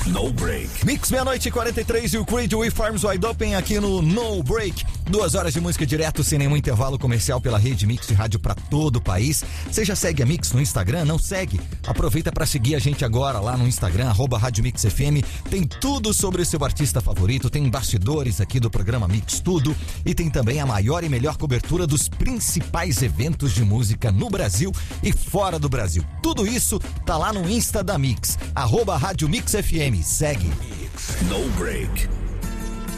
No Break. Mix meia-noite e 43 e o Creed We Farms Wide Open aqui no No Break. 2 horas de música direto, sem nenhum intervalo comercial pela rede Mix de rádio pra todo o país. Você já segue a Mix no Instagram? Não segue? Aproveita pra seguir a gente agora lá no Instagram, @Rádio Mix FM. Tem tudo sobre o seu artista favorito, tem bastidores aqui do programa Mix Tudo e tem também a maior e melhor cobertura dos principais eventos de música no Brasil e fora do Brasil. Tudo isso tá lá no Insta da Mix, @Rádio Mix FM. Segue. No Break.